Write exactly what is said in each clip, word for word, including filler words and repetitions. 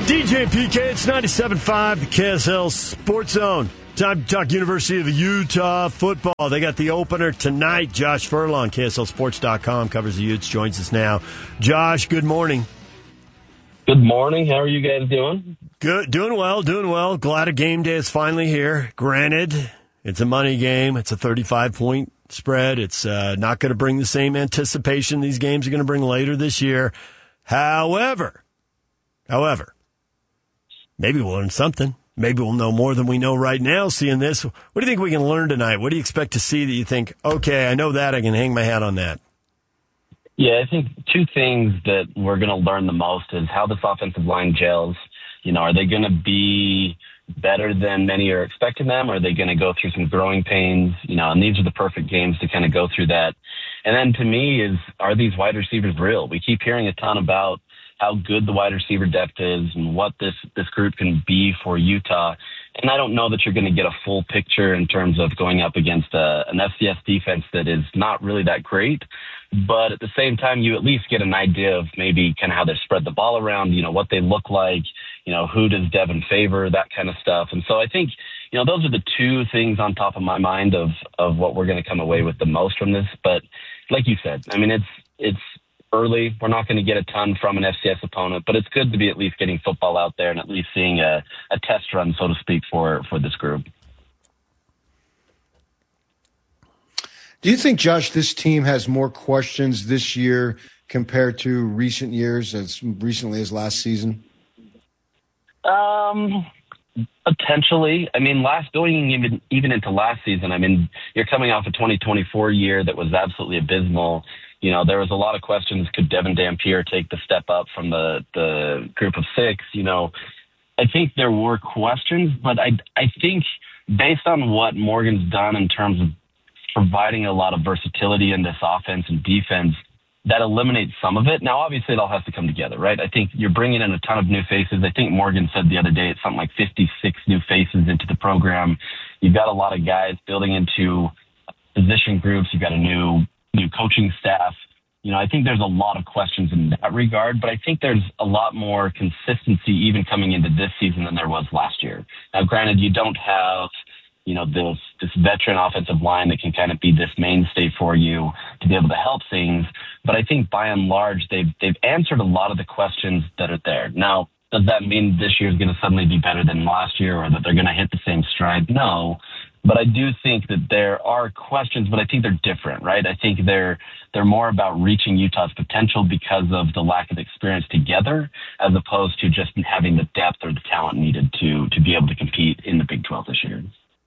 D J P K, it's ninety-seven point five, the K S L Sports Zone. Time to talk University of Utah football. They got the opener tonight. Josh Furlong, K S L Sports dot com, covers the Utes, joins us now. Josh, good morning. Good morning. How are you guys doing? Good, doing well, doing well. Glad a game day is finally here. Granted, it's a money game. It's a thirty-five point spread. It's uh, not going to bring the same anticipation these games are going to bring later this year. However, however, maybe we'll learn something. Maybe we'll know more than we know right now seeing this. What do you think we can learn tonight? What do you expect to see that you think, okay, I know that, I can hang my hat on that? Yeah, I think two things that we're going to learn the most is how this offensive line gels. You know, are they going to be better than many are expecting them? Or are they going to go through some growing pains? You know, and these are the perfect games to kind of go through that. And then to me is, are these wide receivers real? We keep hearing a ton about how good the wide receiver depth is and what this, this group can be for Utah. And I don't know that you're going to get a full picture in terms of going up against a, an F C S defense that is not really that great. But at the same time, you at least get an idea of maybe kind of how they spread the ball around, you know, what they look like, you know, who does Devin favor, that kind of stuff. And so I think, you know, those are the two things on top of my mind of, of what we're going to come away with the most from this. But like you said, I mean, it's, it's, early. We're not going to get a ton from an F C S opponent, but it's good to be at least getting football out there and at least seeing a, a test run, so to speak, for, for this group. Do you think, Josh, this team has more questions this year compared to recent years, as recently as last season? Um, potentially. I mean, last going even even into last season, I mean, you're coming off a twenty twenty-four year that was absolutely abysmal. You know, there was a lot of questions. Could Devin Dampier take the step up from the, the group of six? You know, I think there were questions, but I, I think based on what Morgan's done in terms of providing a lot of versatility in this offense and defense, that eliminates some of it. Now, obviously, it all has to come together, right? I think you're bringing in a ton of new faces. I think Morgan said the other day it's something like fifty-six new faces into the program. You've got a lot of guys building into position groups. You've got a new new coaching staff. You know, I think there's a lot of questions in that regard, but I think there's a lot more consistency even coming into this season than there was last year. Now, granted, you don't have, you know, this, this veteran offensive line that can kind of be this mainstay for you to be able to help things. But I think by and large, they've, they've answered a lot of the questions that are there. Now, does that mean this year is going to suddenly be better than last year or that they're going to hit the same stride? No. But I do think that there are questions, but I think they're different, right? I think they're they're more about reaching Utah's potential because of the lack of experience together, as opposed to just having the depth or the talent needed to to be able to compete in the Big twelve this year.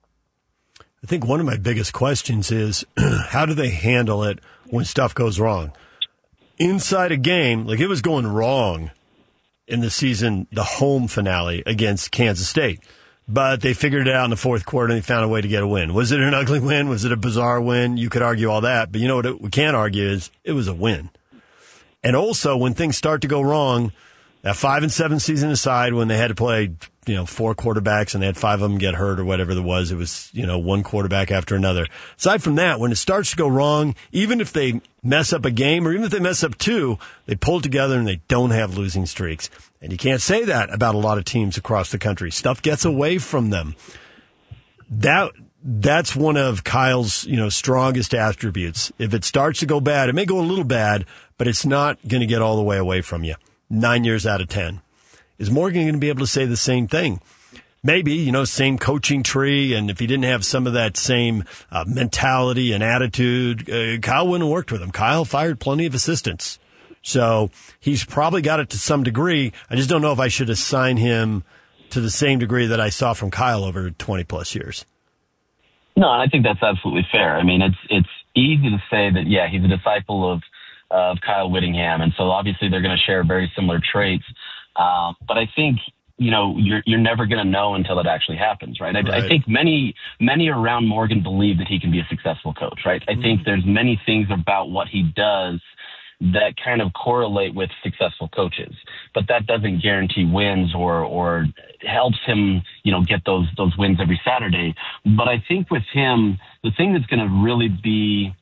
I think one of my biggest questions is how do they handle it when stuff goes wrong? Inside a game, like it was going wrong in the season, the home finale against Kansas State. But they figured it out in the fourth quarter and they found a way to get a win. Was it an ugly win? Was it a bizarre win? You could argue all that. But you know what it, we can't argue is it was a win. And also, when things start to go wrong, that five and seven season aside, when they had to play, you know, four quarterbacks and they had five of them get hurt or whatever there was, it was, you know, one quarterback after another. Aside from that, when it starts to go wrong, even if they mess up a game or even if they mess up two, they pull together and they don't have losing streaks. And you can't say that about a lot of teams across the country. Stuff gets away from them. That that's one of Kyle's, you know, strongest attributes. If it starts to go bad, it may go a little bad, but it's not going to get all the way away from you. Nine years out of ten. Is Morgan going to be able to say the same thing? Maybe, you know, same coaching tree, and if he didn't have some of that same uh, mentality and attitude, uh, Kyle wouldn't have worked with him. Kyle fired plenty of assistants. So he's probably got it to some degree. I just don't know if I should assign him to the same degree that I saw from Kyle over twenty plus years. No, I think that's absolutely fair. I mean, it's it's easy to say that, yeah, he's a disciple of of Kyle Whittingham, and so obviously they're going to share very similar traits. Um, but I think, you know, you're you're never going to know until it actually happens, right? I, right? I think many many around Morgan believe that he can be a successful coach, right? I mm-hmm. think there's many things about what he does that kind of correlate with successful coaches, but that doesn't guarantee wins or or helps him, you know, get those those wins every Saturday. But I think with him, the thing that's going to really be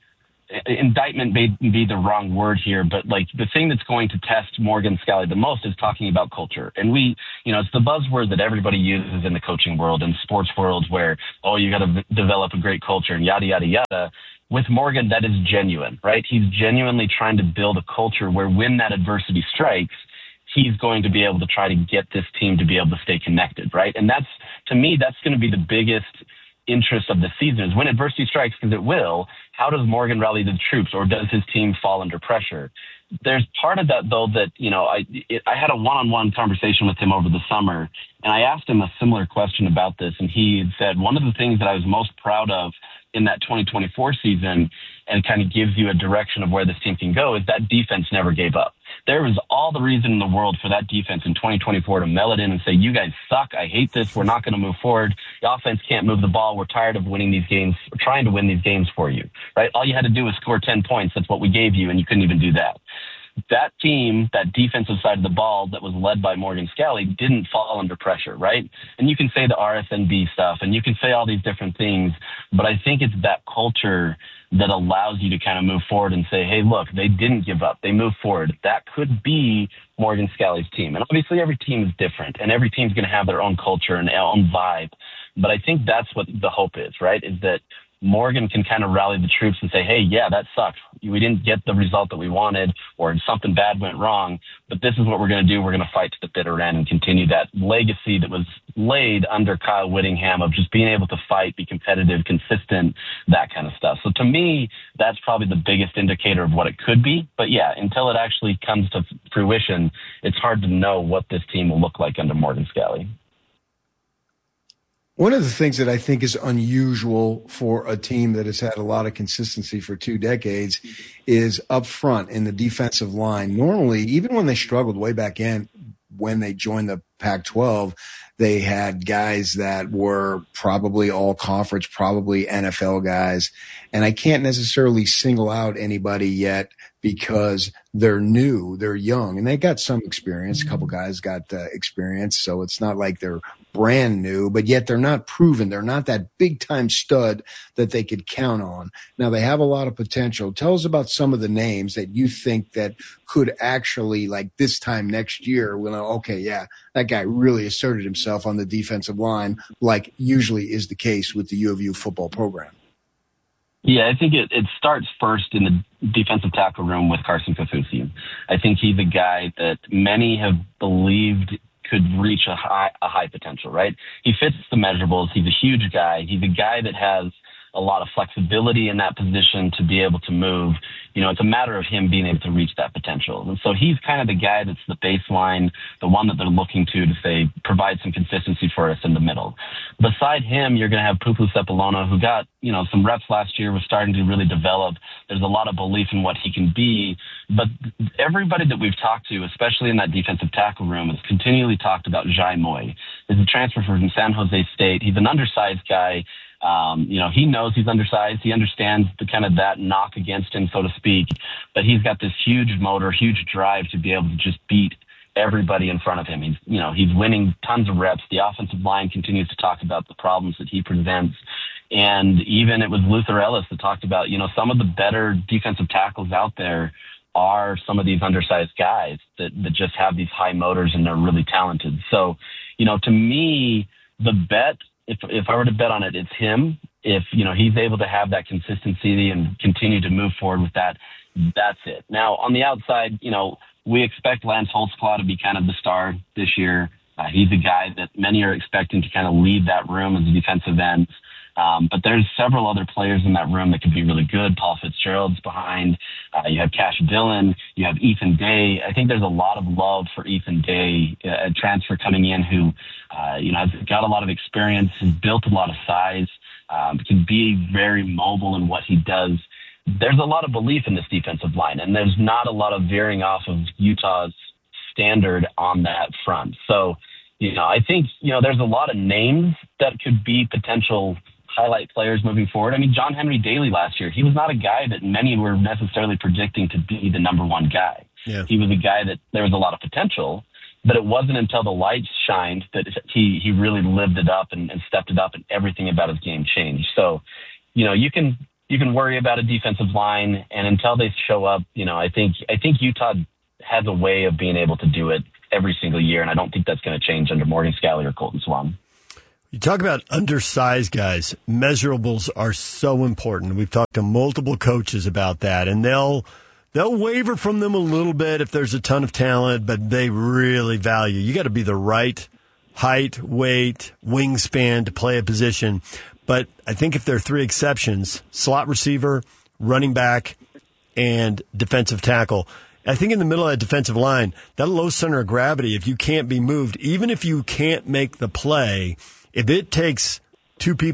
indictment may be the wrong word here, but like the thing that's going to test Morgan Scalley the most is talking about culture. And we, you know, it's the buzzword that everybody uses in the coaching world and sports world where, oh, you got to v- develop a great culture and yada, yada, yada. With Morgan, that is genuine, right? He's genuinely trying to build a culture where when that adversity strikes, he's going to be able to try to get this team to be able to stay connected, right? And that's, to me, that's going to be the biggest interest of the season is when adversity strikes, because it will, how does Morgan rally the troops or does his team fall under pressure? There's part of that, though, that, you know, I it, I had a one-on-one conversation with him over the summer, and I asked him a similar question about this, and he had said one of the things that I was most proud of in that twenty twenty-four season and kind of gives you a direction of where this team can go is that defense never gave up. There was all the reason in the world for that defense in twenty twenty-four to mail it in and say, you guys suck. I hate this. We're not going to move forward. The offense can't move the ball. We're tired of winning these games, trying to win these games for you, right? All you had to do was score ten points. That's what we gave you, and you couldn't even do that. That team, that defensive side of the ball that was led by Morgan Scalley didn't fall under pressure, right? And you can say the R S N B stuff, and you can say all these different things, but I think it's that culture that allows you to kind of move forward and say, hey, look, they didn't give up. They moved forward. That could be Morgan Scalley's team. And obviously every team is different, and every team's going to have their own culture and their own vibe. But I think that's what the hope is, right, is that Morgan can kind of rally the troops and say, hey, yeah, that sucked. We didn't get the result that we wanted, or something bad went wrong, but this is what we're going to do. We're going to fight to the bitter end and continue that legacy that was laid under Kyle Whittingham of just being able to fight, be competitive, consistent, that kind of stuff. So to me, that's probably the biggest indicator of what it could be. But yeah, until it actually comes to fruition, it's hard to know what this team will look like under Morgan Scalley. One of the things that I think is unusual for a team that has had a lot of consistency for two decades is up front in the defensive line. Normally, even when they struggled way back in, when they joined the Pac twelve, they had guys that were probably all conference, probably N F L guys. And I can't necessarily single out anybody yet because they're new, they're young, and they got some experience. A couple guys got uh, experience, so it's not like they're brand new, but yet they're not proven. They're not that big-time stud that they could count on. Now, they have a lot of potential. Tell us about some of the names that you think that could actually, like this time next year, we'll know, okay, yeah, that guy really asserted himself on the defensive line, like usually is the case with the U of U football program. Yeah, I think it, it starts first in the defensive tackle room with Carson Kaufusi. I think he's a guy that many have believed could reach a high, a high potential, right? He fits the measurables. He's a huge guy. He's a guy that has a lot of flexibility in that position to be able to move. You know, it's a matter of him being able to reach that potential. And so he's kind of the guy that's the baseline, the one that they're looking to to say, provide some consistency for us in the middle. Beside him, you're going to have Pupu Sepulona, who got, you know, some reps last year, was starting to really develop. There's a lot of belief in what he can be. But everybody that we've talked to, especially in that defensive tackle room, has continually talked about Jai Moy. He's a transfer from San Jose State. He's an undersized guy. Um, you know, he knows he's undersized. He understands the kind of that knock against him, so to speak. But he's got this huge motor, huge drive to be able to just beat everybody in front of him. He's, you know, he's winning tons of reps. The offensive line continues to talk about the problems that he presents. And even it was Luther Ellis that talked about, you know, some of the better defensive tackles out there are some of these undersized guys that, that just have these high motors and they're really talented. So, you know, to me, the bet, If if I were to bet on it, it's him. If, you know, he's able to have that consistency and continue to move forward with that, that's it. Now, on the outside, you know, we expect Lance Holtzclaw to be kind of the star this year. Uh, he's a guy that many are expecting to kind of lead that room as a defensive end. Um, but there's several other players in that room that could be really good. Paul Fitzgerald's behind. Uh, you have Cash Dillon. You have Ethan Day. I think there's a lot of love for Ethan Day, a transfer coming in who, uh, you know, has got a lot of experience, has built a lot of size, um, can be very mobile in what he does. There's a lot of belief in this defensive line, and there's not a lot of veering off of Utah's standard on that front. So, you know, I think, you know, there's a lot of names that could be potential highlight players moving forward. I mean, John Henry Daly last year, he was not a guy that many were necessarily predicting to be the number one guy. Yeah. He was a guy that there was a lot of potential, but it wasn't until the lights shined that he, he really lived it up and, and stepped it up, and everything about his game changed. So, you know, you can, you can worry about a defensive line, and until they show up, you know, I think I think Utah has a way of being able to do it every single year, and I don't think that's going to change under Morgan Scalley or Colton Swan. You talk about undersized guys. Measurables are so important. We've talked to multiple coaches about that, and they'll they'll waver from them a little bit if there's a ton of talent, but they really value. You got to be the right height, weight, wingspan to play a position. But I think if there are three exceptions, slot receiver, running back, and defensive tackle, I think in the middle of that defensive line, that low center of gravity, if you can't be moved, even if you can't make the play, if it takes two people